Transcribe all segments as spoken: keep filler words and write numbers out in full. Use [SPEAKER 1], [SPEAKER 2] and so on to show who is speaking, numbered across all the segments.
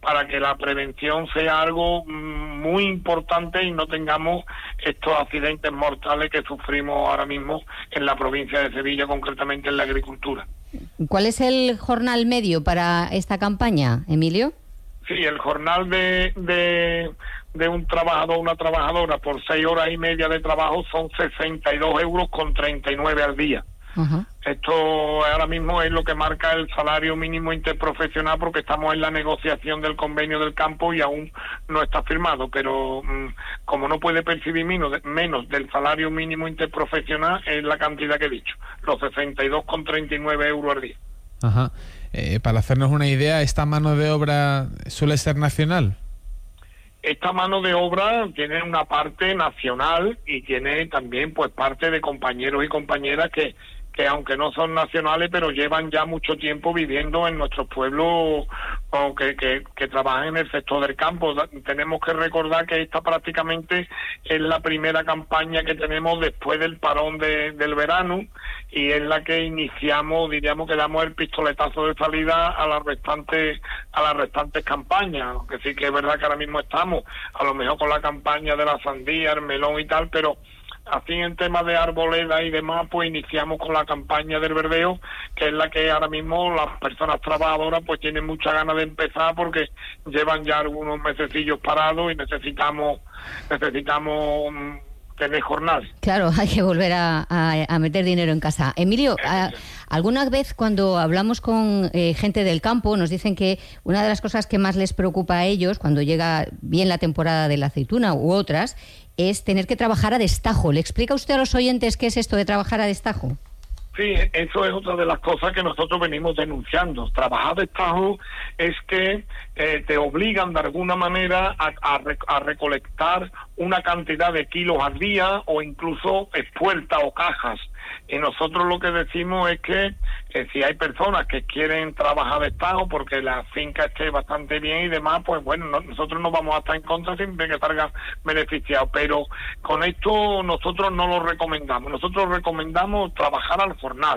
[SPEAKER 1] para que la prevención sea algo muy importante y no tengamos estos accidentes mortales que sufrimos ahora mismo en la provincia de Sevilla, concretamente en la agricultura.
[SPEAKER 2] ¿Cuál es el jornal medio para esta campaña, Emilio?
[SPEAKER 1] Sí, el jornal de, de, de un trabajador o una trabajadora por seis horas y media de trabajo son sesenta y dos euros con treinta y nueve al día. Uh-huh. Esto ahora mismo es lo que marca el salario mínimo interprofesional, porque estamos en la negociación del convenio del campo y aún no está firmado, pero mmm, como no puede percibir menos, de, menos del salario mínimo interprofesional, es la cantidad que he dicho, los sesenta y dos con treinta y nueve euros al día.
[SPEAKER 3] Ajá. Eh, para hacernos una idea, ¿esta mano de obra suele ser nacional?
[SPEAKER 1] Esta mano de obra tiene una parte nacional y tiene también pues parte de compañeros y compañeras que que aunque no son nacionales, pero llevan ya mucho tiempo viviendo en nuestros pueblos o que, que, que trabajan en el sector del campo. Tenemos que recordar que esta prácticamente es la primera campaña que tenemos después del parón de, del verano, y es la que iniciamos, diríamos que damos el pistoletazo de salida a las restantes a las restantes campañas, aunque sí que es verdad que ahora mismo estamos a lo mejor con la campaña de la sandía, el melón y tal, pero así en temas de arboleda y demás, pues iniciamos con la campaña del verdeo, que es la que ahora mismo las personas trabajadoras pues tienen muchas ganas de empezar, porque llevan ya algunos mesecillos parados y necesitamos necesitamos tener jornal.
[SPEAKER 2] Claro, hay que volver a, a, a meter dinero en casa. Emilio, a, alguna vez cuando hablamos con eh, gente del campo nos dicen que una de las cosas que más les preocupa a ellos cuando llega bien la temporada de la aceituna u otras es tener que trabajar a destajo. ¿Le explica usted a los oyentes qué es esto de trabajar a destajo?
[SPEAKER 1] Sí, eso es otra de las cosas que nosotros venimos denunciando. Trabajar a destajo es que eh, te obligan de alguna manera a, a, a recolectar una cantidad de kilos al día o incluso espuertas o cajas. Y nosotros lo que decimos es que eh, si hay personas que quieren trabajar de destajo porque la finca esté bastante bien y demás, pues bueno, no, nosotros no vamos a estar en contra siempre que salgan beneficiados. Pero con esto nosotros no lo recomendamos. Nosotros recomendamos trabajar al jornal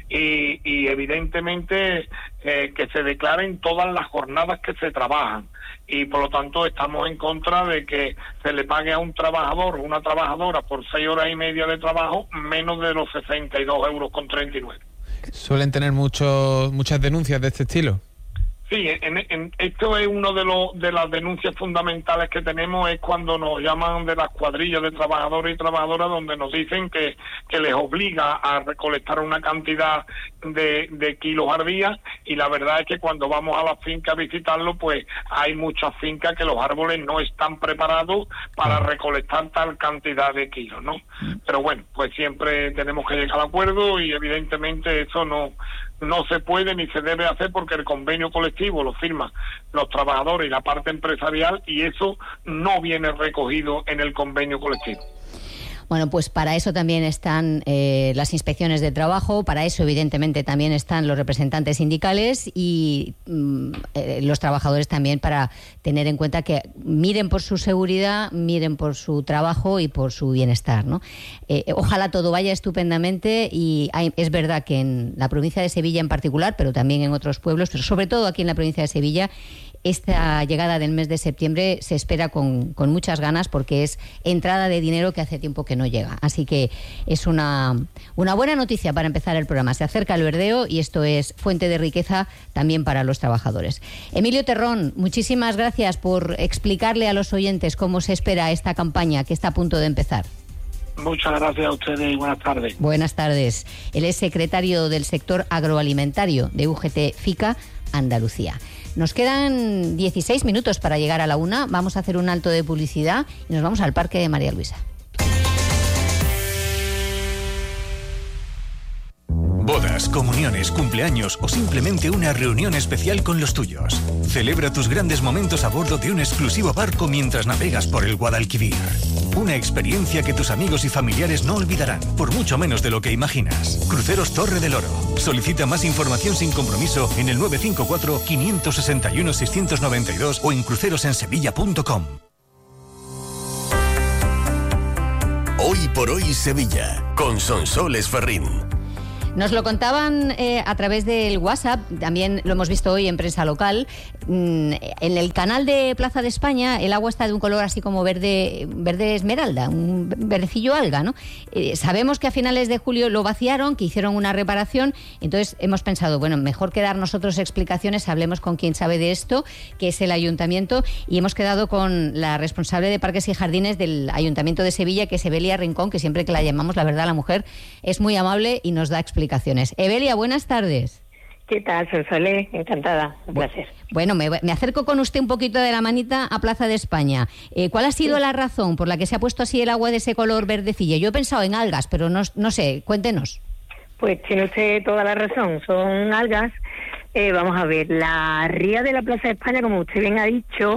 [SPEAKER 1] y, y evidentemente eh, que se declaren todas las jornadas que se trabajan, y por lo tanto estamos en contra de que se le pague a un trabajador o una trabajadora por seis horas y media de trabajo menos de los sesenta y dos euros con treinta y nueve.
[SPEAKER 3] ¿Suelen tener muchos muchas denuncias de este estilo?
[SPEAKER 1] Sí, en, en, esto es uno de los de las denuncias fundamentales que tenemos, es cuando nos llaman de las cuadrillas de trabajadores y trabajadoras, donde nos dicen que, que les obliga a recolectar una cantidad de, de kilos al día, y la verdad es que cuando vamos a la finca a visitarlo, pues hay muchas fincas que los árboles no están preparados para recolectar tal cantidad de kilos, ¿no? Pero bueno, pues siempre tenemos que llegar al acuerdo, y evidentemente eso no no se puede ni se debe hacer, porque el convenio colectivo lo firman los trabajadores y la parte empresarial, y eso no viene recogido en el convenio colectivo.
[SPEAKER 2] Bueno, pues para eso también están eh, las inspecciones de trabajo, para eso evidentemente también están los representantes sindicales y mm, eh, los trabajadores también, para tener en cuenta que miren por su seguridad, miren por su trabajo y por su bienestar, ¿no? Eh, ojalá todo vaya estupendamente, y hay, es verdad que en la provincia de Sevilla en particular, pero también en otros pueblos, pero sobre todo aquí en la provincia de Sevilla, esta llegada del mes de septiembre se espera con, con muchas ganas, porque es entrada de dinero que hace tiempo que no llega. Así que es una, una buena noticia para empezar el programa. Se acerca el verdeo y esto es fuente de riqueza también para los trabajadores. Emilio Terrón, muchísimas gracias por explicarle a los oyentes cómo se espera esta campaña que está a punto de empezar.
[SPEAKER 1] Muchas gracias a ustedes y buenas tardes.
[SPEAKER 2] Buenas tardes. Él es secretario del sector agroalimentario de U G T FICA Andalucía. Nos quedan dieciséis minutos para llegar a la una. Vamos a hacer un alto de publicidad y nos vamos al Parque de María Luisa.
[SPEAKER 4] Bodas, comuniones, cumpleaños o simplemente una reunión especial con los tuyos. Celebra tus grandes momentos a bordo de un exclusivo barco mientras navegas por el Guadalquivir. Una experiencia que tus amigos y familiares no olvidarán, por mucho menos de lo que imaginas. Cruceros Torre del Oro. Solicita más información sin compromiso en el nueve cinco cuatro, cinco seis uno, seis nueve dos o en crucerosensevilla punto com.
[SPEAKER 5] Hoy por hoy Sevilla, con Sonsoles Ferrín.
[SPEAKER 2] Nos lo contaban eh, a través del WhatsApp, también lo hemos visto hoy en prensa local. Mm, en el canal de Plaza de España el agua está de un color así como verde, verde esmeralda, un verdecillo alga, ¿no? Eh, sabemos que a finales de julio lo vaciaron, que hicieron una reparación, entonces hemos pensado, bueno, mejor que dar nosotros explicaciones, hablemos con quien sabe de esto, que es el Ayuntamiento, y hemos quedado con la responsable de Parques y Jardines del Ayuntamiento de Sevilla, que es Evelia Rincón, que siempre que la llamamos, la verdad, la mujer es muy amable y nos da explicaciones. Evelia, buenas tardes.
[SPEAKER 5] ¿Qué tal, Sonsolé? Encantada, un placer.
[SPEAKER 2] Bueno, me, me acerco con usted un poquito de la manita a Plaza de España. Eh, ¿Cuál ha sido sí. la razón por la que se ha puesto así el agua de ese color verdecillo? Yo he pensado en algas, pero no, no sé, cuéntenos.
[SPEAKER 5] Pues tiene usted toda la razón, son algas. Eh, vamos a ver, la ría de la Plaza de España, como usted bien ha dicho,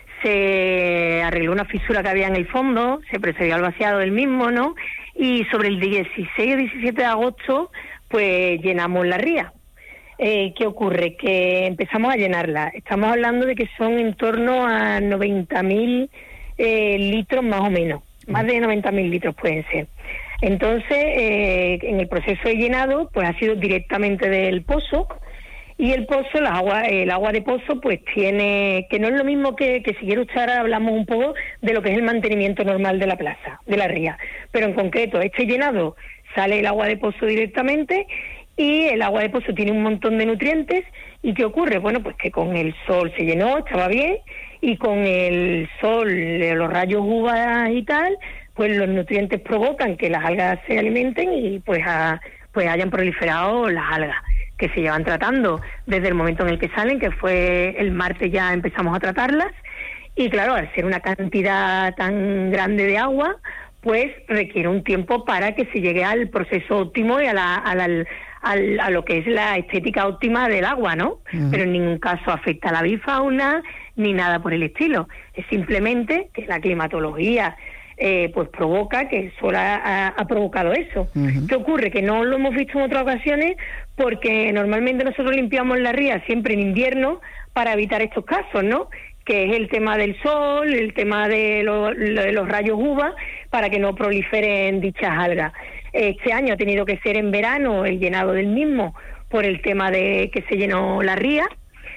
[SPEAKER 5] se arregló una fisura que había en el fondo, se procedió al vaciado del mismo, ¿no? Y sobre el dieciséis o diecisiete de agosto, pues llenamos la ría. Eh, ¿Qué ocurre? Que empezamos a llenarla. Estamos hablando de que son en torno a noventa mil eh, litros más o menos. Más de noventa mil litros pueden ser. Entonces, eh, en el proceso de llenado, pues ha sido directamente del pozo. Y el pozo, el agua, el agua de pozo, pues tiene, que no es lo mismo que, que si quiere usted ahora hablamos un poco de lo que es el mantenimiento normal de la plaza, de la ría. Pero en concreto, este llenado sale el agua de pozo directamente y el agua de pozo tiene un montón de nutrientes. ¿Y qué ocurre? Bueno, pues que con el sol se llenó, estaba bien, y con el sol, los rayos U V A y tal, pues los nutrientes provocan que las algas se alimenten y pues, a, pues hayan proliferado las algas, que se llevan tratando desde el momento en el que salen, que fue el martes ya empezamos a tratarlas, y claro, al ser una cantidad tan grande de agua, pues requiere un tiempo para que se llegue al proceso óptimo y a, la, a, la, a, a lo que es la estética óptima del agua, ¿no? Uh-huh. Pero en ningún caso afecta a la bifauna ni nada por el estilo. Es simplemente que la climatología eh, pues provoca, que solo ha, ha provocado eso. Uh-huh. ¿Qué ocurre? Que no lo hemos visto en otras ocasiones porque normalmente nosotros limpiamos la ría siempre en invierno para evitar estos casos, ¿no? Que es el tema del sol, el tema de, lo, de los rayos U V A, para que no proliferen dichas algas. Este año ha tenido que ser en verano el llenado del mismo por el tema de que se llenó la ría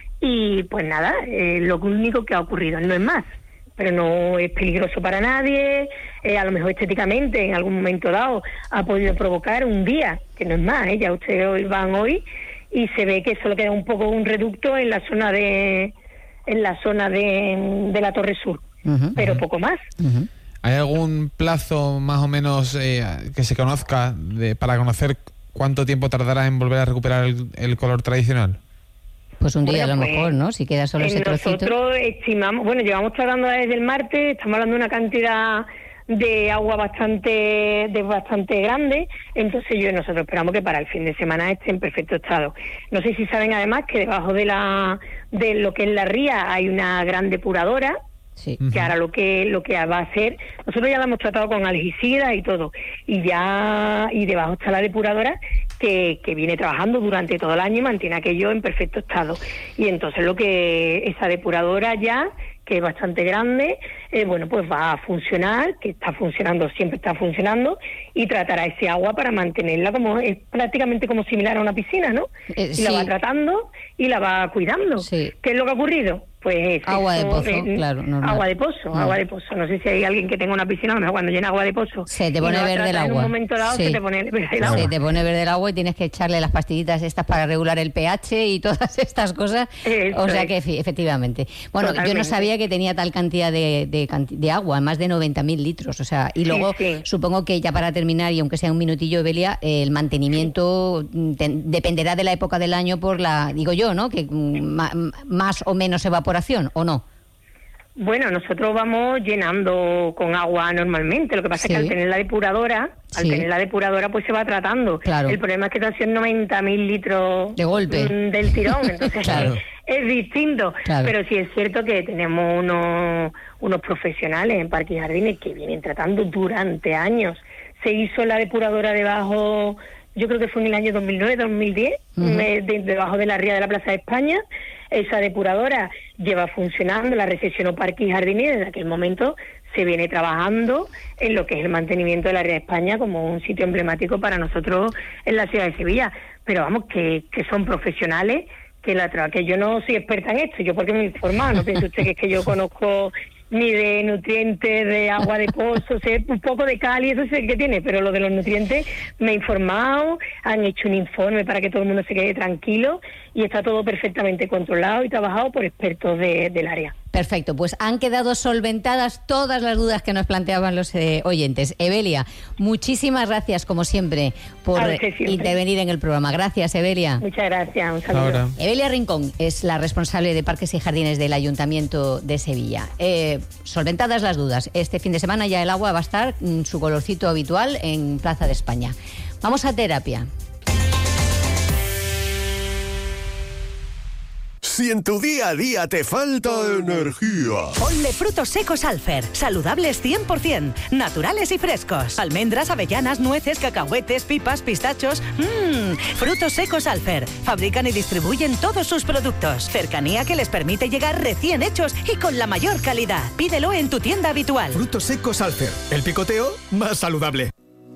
[SPEAKER 5] y pues nada, eh, lo único que ha ocurrido, no es más. Pero no es peligroso para nadie, eh, a lo mejor estéticamente en algún momento dado ha podido provocar un día, que no es más, ¿eh? Ya ustedes hoy van hoy y se ve que solo queda un poco un reducto en la zona de en la zona de, de la Torre Sur, uh-huh, pero uh-huh. poco más.
[SPEAKER 3] Uh-huh. ¿Hay algún plazo más o menos eh, que se conozca de, para conocer cuánto tiempo tardará en volver a recuperar el, el color tradicional?
[SPEAKER 2] Pues un día
[SPEAKER 5] bueno,
[SPEAKER 2] a lo
[SPEAKER 5] pues,
[SPEAKER 2] mejor, ¿no? Si queda solo ese trocito.
[SPEAKER 5] Nosotros estimamos, bueno, llevamos tratando desde el martes, estamos hablando de una cantidad de agua bastante de bastante grande, entonces yo nosotros esperamos que para el fin de semana esté en perfecto estado. No sé si saben además que debajo de la de lo que es la ría hay una gran depuradora. Sí. Que ahora lo que lo que va a hacer, nosotros ya la hemos tratado con algicidas y todo, y ya y debajo está la depuradora que, que viene trabajando durante todo el año y mantiene aquello en perfecto estado. Y entonces lo que esa depuradora ya, que es bastante grande, eh, bueno, pues va a funcionar, que está funcionando, siempre está funcionando, y tratará ese agua para mantenerla como, es prácticamente como similar a una piscina, ¿no? Eh, y sí. La va tratando y la va cuidando. Sí. ¿Qué es lo que ha ocurrido? Pues
[SPEAKER 2] agua
[SPEAKER 5] eso,
[SPEAKER 2] de pozo,
[SPEAKER 5] eh,
[SPEAKER 2] claro, normal.
[SPEAKER 5] Agua de pozo, no. agua de pozo. No sé si hay alguien que tenga una piscina, a lo mejor cuando llena agua de pozo
[SPEAKER 2] se te pone verde el agua.
[SPEAKER 5] En un momento dado sí. se te pone verde el agua.
[SPEAKER 2] Se te pone verde el agua y tienes que echarle las pastillitas estas para regular el pH y todas estas cosas. Eso o sea que efectivamente. Bueno, totalmente. Yo no sabía que tenía tal cantidad de, de, de agua, más de noventa mil litros. O sea, y luego sí, sí. supongo que ya para terminar, y aunque sea un minutillo, Evelia, el mantenimiento sí. te, dependerá de la época del año por la, digo yo, ¿no? Que ma, más o menos evaporación, ¿o no?
[SPEAKER 5] Bueno, nosotros vamos llenando con agua normalmente. Lo que pasa sí. es que al tener la depuradora, al sí. tener la depuradora, pues se va tratando. Claro. El problema es que están noventa mil litros
[SPEAKER 2] de golpe
[SPEAKER 5] del tirón, entonces claro. es, es distinto. Claro. Pero sí es cierto que tenemos unos, unos profesionales en Parques y Jardines que vienen tratando durante años. Se hizo la depuradora debajo yo creo que fue en el año dos mil nueve, dos mil diez, uh-huh. me, de, debajo de la ría de la Plaza de España. Esa depuradora lleva funcionando, la recepcionó Parque y Jardines, y desde aquel momento se viene trabajando en lo que es el mantenimiento de la ría de España como un sitio emblemático para nosotros en la ciudad de Sevilla. Pero vamos, que, que son profesionales, que la que yo no soy experta en esto, yo porque me he informado, no piense usted que es que yo conozco ni de nutrientes, de agua de pozo, sé un poco de cal y eso sé que tiene, pero lo de los nutrientes me he informado, han hecho un informe para que todo el mundo se quede tranquilo y está todo perfectamente controlado y trabajado por expertos de, del área.
[SPEAKER 2] Perfecto, pues han quedado solventadas todas las dudas que nos planteaban los eh, oyentes. Evelia, muchísimas gracias, como siempre, por siempre. intervenir en el programa. Gracias, Evelia.
[SPEAKER 5] Muchas gracias, un saludo.
[SPEAKER 3] Ahora.
[SPEAKER 2] Evelia Rincón es la responsable de Parques y Jardines del Ayuntamiento de Sevilla. Eh, solventadas las dudas, este fin de semana ya el agua va a estar en su colorcito habitual en Plaza de España. Vamos a terapia.
[SPEAKER 6] Si en tu día a día te falta energía,
[SPEAKER 7] ponle frutos secos Alfer, saludables cien por ciento, naturales y frescos. Almendras, avellanas, nueces, cacahuetes, pipas, pistachos. Mmm, frutos secos Alfer. Fabrican y distribuyen todos sus productos. Cercanía que les permite llegar recién hechos y con la mayor calidad. Pídelo en tu tienda habitual.
[SPEAKER 6] Frutos secos Alfer, el picoteo más saludable.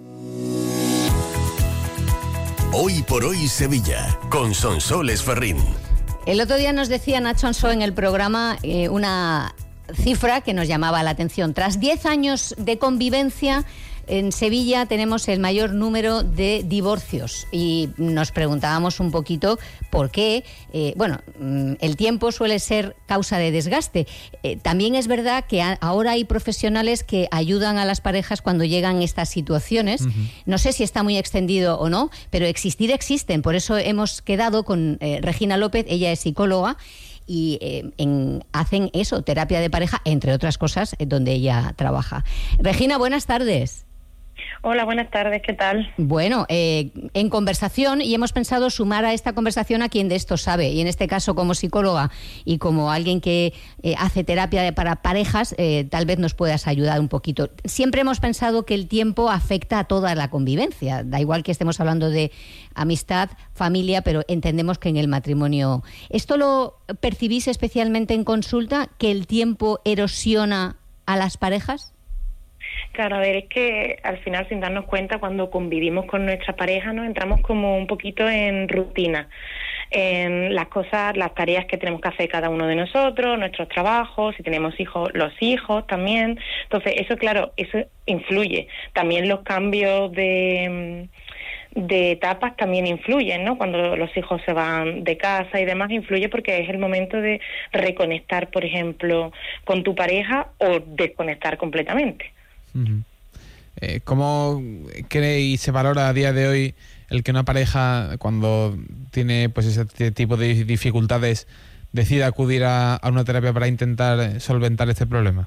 [SPEAKER 6] Hoy por hoy Sevilla, con Sonsoles Ferrín.
[SPEAKER 2] El otro día nos decía Nacho Ansó en el programa eh, una cifra que nos llamaba la atención. Tras diez años de convivencia, en Sevilla tenemos el mayor número de divorcios y nos preguntábamos un poquito por qué. Eh, bueno, el tiempo suele ser causa de desgaste. Eh, también es verdad que a, ahora hay profesionales que ayudan a las parejas cuando llegan estas situaciones. Uh-huh. No sé si está muy extendido o no, pero existir existen. Por eso hemos quedado con eh, Regina López, ella es psicóloga, y eh, en, hacen eso, terapia de pareja, entre otras cosas, eh, donde ella trabaja. Regina, buenas tardes.
[SPEAKER 8] Hola, buenas tardes, ¿qué tal?
[SPEAKER 2] Bueno, eh, en conversación, y hemos pensado sumar a esta conversación a quien de esto sabe, y en este caso como psicóloga y como alguien que eh, hace terapia de, para parejas, eh, tal vez nos puedas ayudar un poquito. Siempre hemos pensado que el tiempo afecta a toda la convivencia, da igual que estemos hablando de amistad, familia, pero entendemos que en el matrimonio. ¿Esto lo percibís especialmente en consulta, que el tiempo erosiona a las parejas?
[SPEAKER 8] Claro, a ver, es que al final, sin darnos cuenta, cuando convivimos con nuestra pareja, nos entramos como un poquito en rutina, en las cosas, las tareas que tenemos que hacer cada uno de nosotros, nuestros trabajos, si tenemos hijos, los hijos también. Entonces, eso, claro, eso influye. También los cambios de... de etapas también influyen, ¿no? Cuando los hijos se van de casa y demás, influye porque es el momento de reconectar, por ejemplo, con tu pareja o desconectar completamente.
[SPEAKER 3] Uh-huh. Eh, ¿Cómo cree y se valora a día de hoy el que una pareja, cuando tiene pues ese tipo de dificultades, decida acudir a, a una terapia para intentar solventar este problema?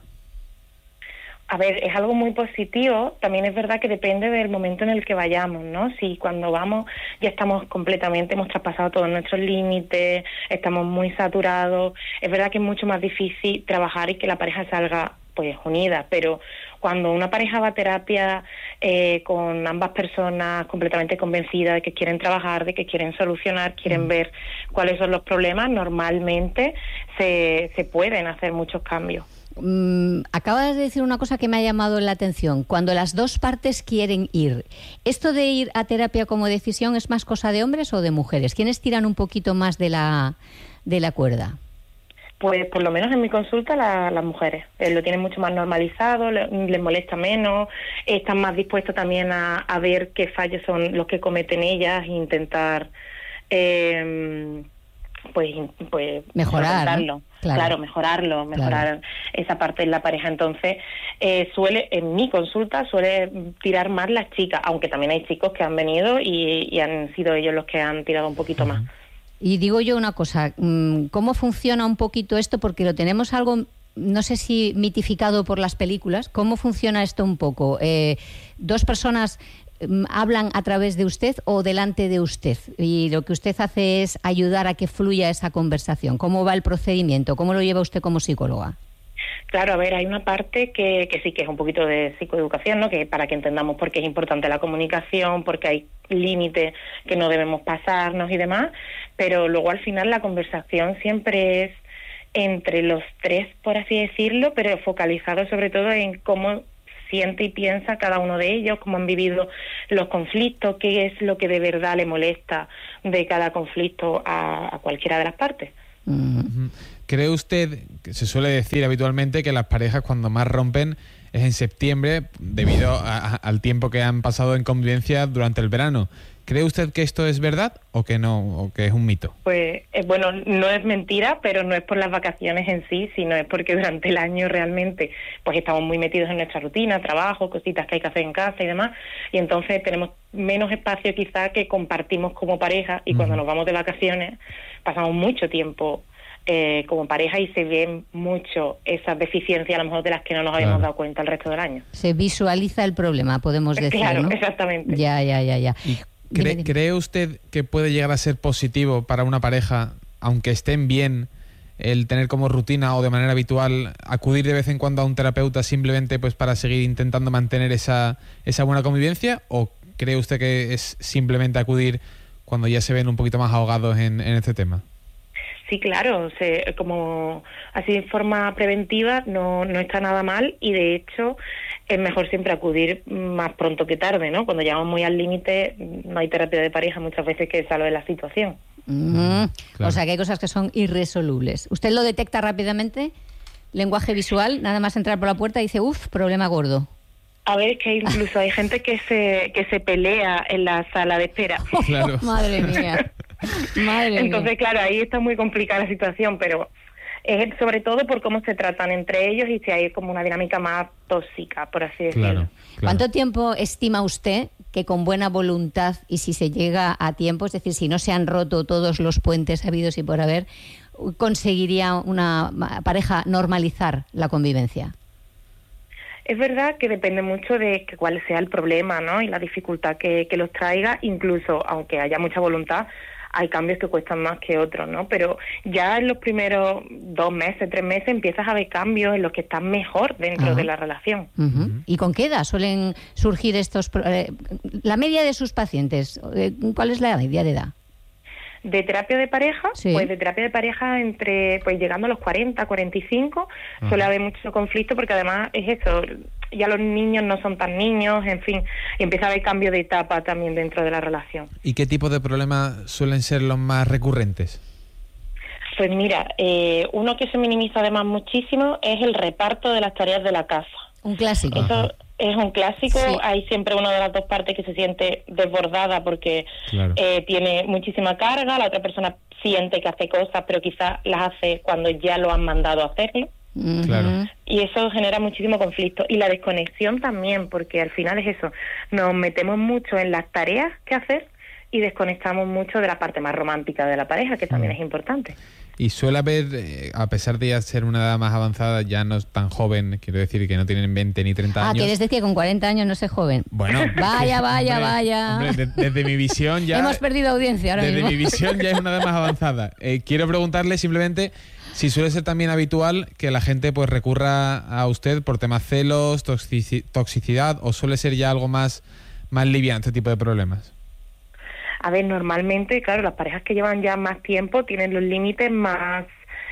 [SPEAKER 8] A ver, es algo muy positivo. También es verdad que depende del momento en el que vayamos, ¿no? Si cuando vamos ya estamos completamente, hemos traspasado todos nuestros límites, estamos muy saturados, es verdad que es mucho más difícil trabajar y que la pareja salga pues unida, pero cuando una pareja va a terapia eh, con ambas personas completamente convencidas de que quieren trabajar, de que quieren solucionar, quieren ver cuáles son los problemas, normalmente se, se pueden hacer muchos cambios.
[SPEAKER 2] Mm, acabas de decir una cosa que me ha llamado la atención. Cuando las dos partes quieren ir, ¿esto de ir a terapia como decisión es más cosa de hombres o de mujeres? ¿Quiénes tiran un poquito más de la, de la cuerda?
[SPEAKER 8] Pues por lo menos en mi consulta la, las mujeres eh, lo tienen mucho más normalizado, le, les molesta menos, están más dispuestos también a, a ver qué fallos son los que cometen ellas e intentar eh, pues, pues
[SPEAKER 2] mejorar, ¿no?
[SPEAKER 8] Claro. claro, mejorarlo, mejorar claro. esa parte de la pareja. Entonces, eh, suele, en mi consulta, suele tirar más las chicas, aunque también hay chicos que han venido y, y han sido ellos los que han tirado un poquito más.
[SPEAKER 2] Y digo yo una cosa, ¿cómo funciona un poquito esto? Porque lo tenemos algo, no sé si mitificado por las películas. ¿Cómo funciona esto un poco? Eh, ¿Dos personas hablan a través de usted o delante de usted? Y lo que usted hace es ayudar a que fluya esa conversación. ¿Cómo va el procedimiento? ¿Cómo lo lleva usted como psicóloga?
[SPEAKER 8] Claro, a ver, hay una parte que, que sí que es un poquito de psicoeducación, ¿no? Que para que entendamos por qué es importante la comunicación, porque hay límites que no debemos pasarnos y demás, pero luego al final la conversación siempre es entre los tres, por así decirlo, pero focalizado sobre todo en cómo siente y piensa cada uno de ellos, cómo han vivido los conflictos, qué es lo que de verdad le molesta de cada conflicto a, a cualquiera de las partes.
[SPEAKER 3] Uh-huh. ¿Cree usted, que se suele decir habitualmente, que las parejas cuando más rompen es en septiembre debido a, a, al tiempo que han pasado en convivencia durante el verano? ¿Cree usted que esto es verdad o que no, o que es un mito?
[SPEAKER 8] Pues eh, bueno, no es mentira, pero no es por las vacaciones en sí, sino es porque durante el año realmente pues estamos muy metidos en nuestra rutina, trabajo, cositas que hay que hacer en casa y demás, y entonces tenemos menos espacio quizá que compartimos como pareja, y uh-huh. cuando nos vamos de vacaciones pasamos mucho tiempo Eh, como pareja y se ven mucho esas deficiencias a lo mejor de las que no nos habíamos claro. dado cuenta el resto del año.
[SPEAKER 2] Se visualiza el problema, podemos decir,
[SPEAKER 8] claro,
[SPEAKER 2] ¿no?
[SPEAKER 8] Exactamente.
[SPEAKER 2] Ya, ya, ya, ya.
[SPEAKER 3] ¿Y cree, ¿Cree usted que puede llegar a ser positivo para una pareja, aunque estén bien, el tener como rutina o de manera habitual acudir de vez en cuando a un terapeuta simplemente pues para seguir intentando mantener esa, esa buena convivencia? ¿O cree usted que es simplemente acudir cuando ya se ven un poquito más ahogados en, en este tema?
[SPEAKER 8] Sí, claro, se, como así de forma preventiva no, no está nada mal, y de hecho es mejor siempre acudir más pronto que tarde, ¿no? Cuando llegamos muy al límite no hay terapia de pareja muchas veces que salve la situación.
[SPEAKER 2] Mm, claro. O sea que hay cosas que son irresolubles. ¿Usted lo detecta rápidamente? Lenguaje visual, nada más entrar por la puerta y dice, uff, problema gordo.
[SPEAKER 8] A ver, es que incluso hay gente que se que se pelea en la sala de espera.
[SPEAKER 2] Claro. Madre mía. Madre
[SPEAKER 8] Entonces,
[SPEAKER 2] mía.
[SPEAKER 8] claro, ahí está muy complicada la situación, pero es sobre todo por cómo se tratan entre ellos y si hay como una dinámica más tóxica, por así decirlo.
[SPEAKER 3] Claro, claro.
[SPEAKER 2] ¿Cuánto tiempo estima usted que con buena voluntad y si se llega a tiempo, es decir, si no se han roto todos los puentes habidos y por haber, conseguiría una pareja normalizar la convivencia?
[SPEAKER 8] Es verdad que depende mucho de que cuál sea el problema, ¿no? Y la dificultad que, que los traiga, incluso aunque haya mucha voluntad, hay cambios que cuestan más que otros, ¿no? Pero ya en los primeros dos meses, tres meses, empiezas a ver cambios en los que están mejor dentro Ajá. de la relación.
[SPEAKER 2] Uh-huh. Uh-huh. ¿Y con qué edad suelen surgir estos... Eh, la media de sus pacientes, eh, ¿cuál es la media de edad?
[SPEAKER 8] De terapia de pareja,
[SPEAKER 2] sí.
[SPEAKER 8] pues de terapia de pareja entre, pues llegando a los cuarenta, cuarenta y cinco, uh-huh. suele haber mucho conflicto porque además es eso, ya los niños no son tan niños, en fin, y empieza a haber cambio de etapa también dentro de la relación.
[SPEAKER 3] ¿Y qué tipo de problemas suelen ser los más recurrentes?
[SPEAKER 8] Pues mira, eh, uno que se minimiza además muchísimo es el reparto de las tareas de la casa.
[SPEAKER 2] Un clásico.
[SPEAKER 8] Eso
[SPEAKER 3] Ajá.
[SPEAKER 8] es un clásico,
[SPEAKER 2] sí.
[SPEAKER 8] Hay siempre una de las dos partes que se siente desbordada porque
[SPEAKER 3] claro.
[SPEAKER 8] eh, tiene muchísima carga, la otra persona siente que hace cosas, pero quizás las hace cuando ya lo han mandado a hacerlo.
[SPEAKER 2] Uh-huh.
[SPEAKER 3] Claro.
[SPEAKER 8] Y eso genera muchísimo conflicto. Y la desconexión también, porque al final es eso, nos metemos mucho en las tareas que hacer y desconectamos mucho de la parte más romántica de la pareja, que también uh-huh. es importante.
[SPEAKER 3] Y suele haber, eh, a pesar de ya ser una edad más avanzada, ya no es tan joven, quiero decir que no tienen veinte ni treinta
[SPEAKER 2] ah,
[SPEAKER 3] años.
[SPEAKER 2] Ah, ¿quieres decir que con cuarenta años no sé joven?
[SPEAKER 3] Bueno.
[SPEAKER 2] Vaya, vaya,
[SPEAKER 3] hombre,
[SPEAKER 2] vaya.
[SPEAKER 3] Hombre, de, desde mi visión ya...
[SPEAKER 2] Hemos perdido audiencia ahora
[SPEAKER 3] desde
[SPEAKER 2] mismo.
[SPEAKER 3] Desde mi visión ya es una edad más avanzada. Eh, quiero preguntarle simplemente si suele ser también habitual que la gente pues recurra a usted por temas celos, toxici- toxicidad, o suele ser ya algo más, más liviano este tipo de problemas.
[SPEAKER 8] A ver, normalmente, claro, las parejas que llevan ya más tiempo tienen los límites más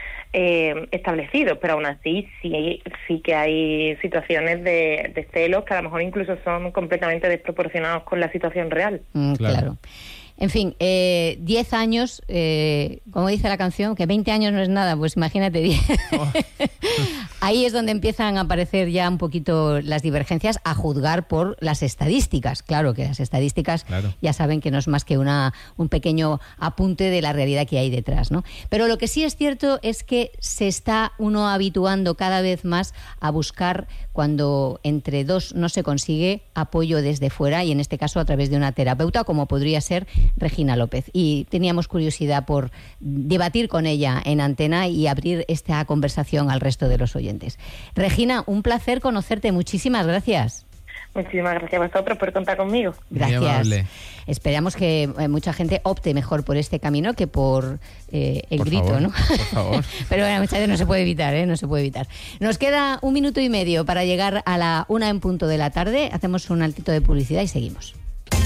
[SPEAKER 8] eh, establecidos, pero aún así sí, sí que hay situaciones de, de celos que a lo mejor incluso son completamente desproporcionados con la situación real.
[SPEAKER 2] Mm, claro. claro. En fin, eh, diez años, eh, como dice la canción, que veinte años no es nada, pues imagínate diez. Oh. Ahí es donde empiezan a aparecer ya un poquito las divergencias, a juzgar por las estadísticas. Claro que las estadísticas claro. ya saben que no es más que una, un pequeño apunte de la realidad que hay detrás, ¿no? Pero lo que sí es cierto es que se está uno habituando cada vez más a buscar, cuando entre dos no se consigue, apoyo desde fuera, y en este caso a través de una terapeuta, como podría ser Regina López, y teníamos curiosidad por debatir con ella en antena y abrir esta conversación al resto de los oyentes. Regina, un placer conocerte, muchísimas gracias.
[SPEAKER 8] Muchísimas gracias a vosotros por contar conmigo.
[SPEAKER 2] Gracias. Esperamos que eh, mucha gente opte mejor por este camino que por eh, el
[SPEAKER 3] por
[SPEAKER 2] grito,
[SPEAKER 3] favor,
[SPEAKER 2] ¿no?
[SPEAKER 3] Por favor.
[SPEAKER 2] Pero bueno, muchas veces no se puede evitar, ¿eh? No se puede evitar. Nos queda un minuto y medio para llegar a la una en punto de la tarde. Hacemos un altito de publicidad y seguimos.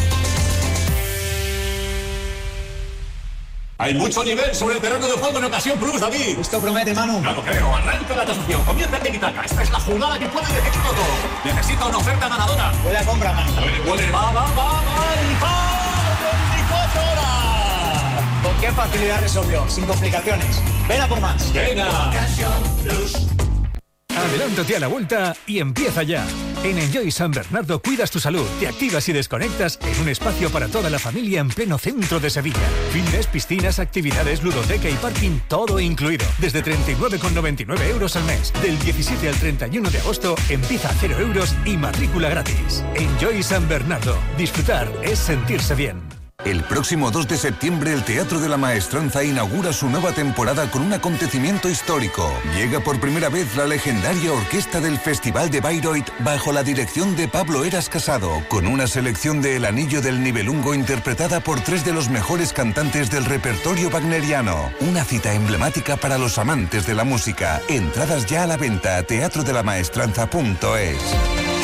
[SPEAKER 9] Hay mucho nivel sobre el terreno de juego en ocasión Plus, David.
[SPEAKER 10] Esto promete, Manu.
[SPEAKER 9] Claro, creo. Arranca la tasación. Comienza el tiki-taka. Esta es la jugada que puede decidir todo. Necesita una oferta ganadora.
[SPEAKER 10] Huele a compra, Manu.
[SPEAKER 9] Huele, va, va, va, va, y va. veinticuatro horas.
[SPEAKER 10] ¿Con qué facilidad resolvió? Sin complicaciones. Ven a por más.
[SPEAKER 9] Venga.
[SPEAKER 4] Adelántate a la vuelta y empieza ya. En Enjoy San Bernardo cuidas tu salud, te activas y desconectas en un espacio para toda la familia en pleno centro de Sevilla. Fitness, piscinas, actividades, ludoteca y parking, todo incluido. Desde treinta y nueve con noventa y nueve euros al mes. Del diecisiete al treinta y uno de agosto empieza a cero euros y matrícula gratis. Enjoy San Bernardo. Disfrutar es sentirse bien.
[SPEAKER 11] El próximo dos de septiembre el Teatro de la Maestranza inaugura su nueva temporada con un acontecimiento histórico. Llega por primera vez la legendaria orquesta del Festival de Bayreuth bajo la dirección de Pablo Eras Casado, con una selección de El Anillo del Nibelungo interpretada por tres de los mejores cantantes del repertorio wagneriano. Una cita emblemática para los amantes de la música. Entradas ya a la venta a teatro de la maestranza punto es.